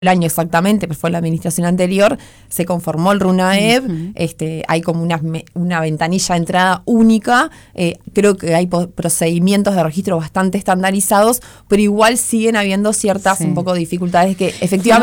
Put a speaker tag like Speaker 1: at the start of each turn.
Speaker 1: el año exactamente, pero fue la administración anterior, se conformó el RUNAEB, hay como una ventanilla de entrada única, creo que hay procedimientos de registro bastante estandarizados, pero igual siguen habiendo ciertas un poco dificultades que efectivamente